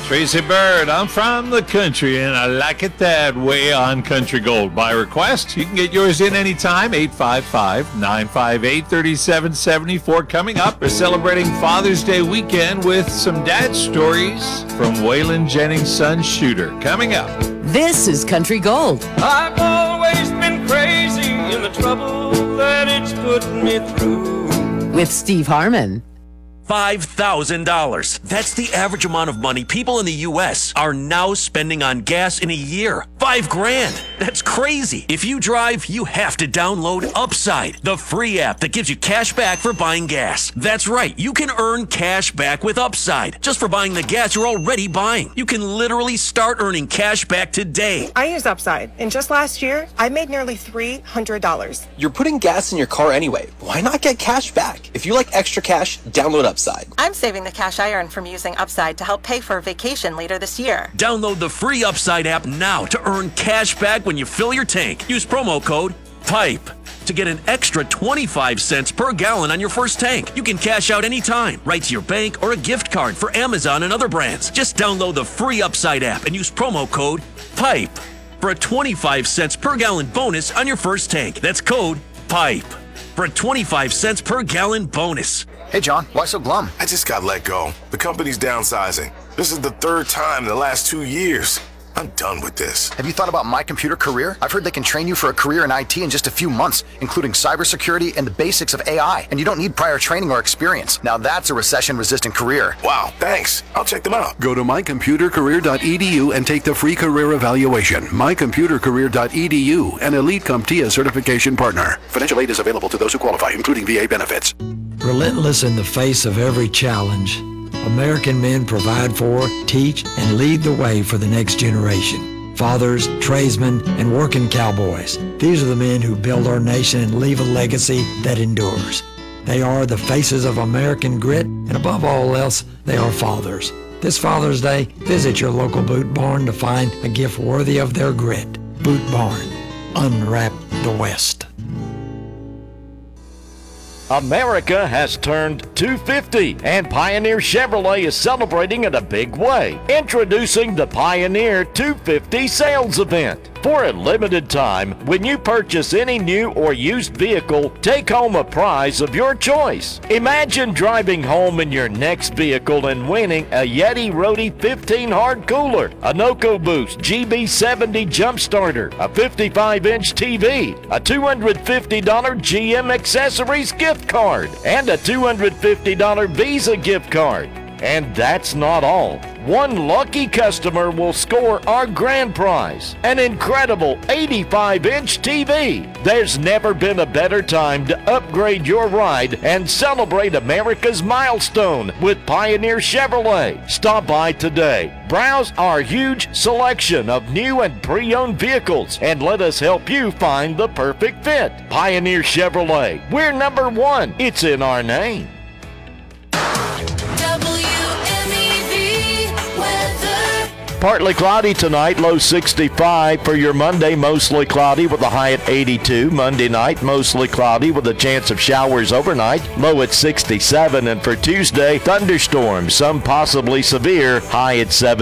Tracy Bird, I'm from the country, and I like it that way on Country Gold. By request, you can get yours in anytime, 855-958-3774. Coming up, we're celebrating Father's Day weekend with some dad stories from Waylon Jennings' son, Shooter. Coming up. This is Country Gold. I've always been crazy in the trouble that it's put me through. With Steve Harmon. $5,000. That's the average amount of money people in the U.S. are now spending on gas in a year. $5,000. That's crazy. If you drive, you have to download Upside, the free app that gives you cash back for buying gas. That's right. You can earn cash back with Upside just for buying the gas you're already buying. You can literally start earning cash back today. I use Upside, and just last year, I made nearly $300. You're putting gas in your car anyway. Why not get cash back? If you like extra cash, download Upside. I'm saving the cash I earn from using Upside to help pay for a vacation later this year. Download the free Upside app now to earn cash back when you fill your tank. Use promo code PIPE to get an extra 25 cents per gallon on your first tank. You can cash out anytime, right to your bank or a gift card for Amazon and other brands. Just download the free Upside app and use promo code PIPE for a 25 cents per gallon bonus on your first tank. That's code PIPE for a 25 cents per gallon bonus. Hey, John, why so glum? I just got let go. The company's downsizing. This is the third time in the last 2 years. I'm done with this. Have you thought about My Computer Career? I've heard they can train you for a career in IT in just a few months, including cybersecurity and the basics of AI. And you don't need prior training or experience. Now that's a recession-resistant career. Wow, thanks. I'll check them out. Go to mycomputercareer.edu and take the free career evaluation. mycomputercareer.edu, an Elite CompTIA certification partner. Financial aid is available to those who qualify, including VA benefits. Relentless in the face of every challenge, American men provide for, teach, and lead the way for the next generation. Fathers, tradesmen, and working cowboys. These are the men who build our nation and leave a legacy that endures. They are the faces of American grit, and above all else, they are fathers. This Father's Day, visit your local Boot Barn to find a gift worthy of their grit. Boot Barn. Unwrap the West. America has turned 250, and Pioneer Chevrolet is celebrating in a big way. Introducing the Pioneer 250 sales event. For a limited time, when you purchase any new or used vehicle, take home a prize of your choice. Imagine driving home in your next vehicle and winning a Yeti Rode 15 hard cooler, a Noco Boost GB70 jump starter, a 55-inch TV, a $250 GM accessories gift card, and a $250 Visa gift card. And that's not all. One lucky customer will score our grand prize, an incredible 85-inch TV. There's never been a better time to upgrade your ride and celebrate America's milestone with Pioneer Chevrolet. Stop by today. Browse our huge selection of new and pre-owned vehicles and let us help you find the perfect fit. Pioneer Chevrolet. We're number one. It's in our name. Partly cloudy tonight, low 65. For your Monday, mostly cloudy with a high at 82. Monday night, mostly cloudy with a chance of showers overnight, low at 67. And for Tuesday, thunderstorms, some possibly severe, high at 7.